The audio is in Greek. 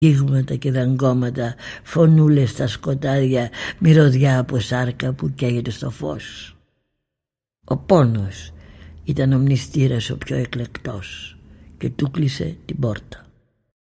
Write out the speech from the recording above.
Κύγματα και δαγκώματα, φωνούλες στα σκοτάδια, μυρωδιά από σάρκα που καίγεται στο φως. Ο πόνος ήταν ο μνηστήρας ο πιο εκλεκτός και του κλείσε την πόρτα.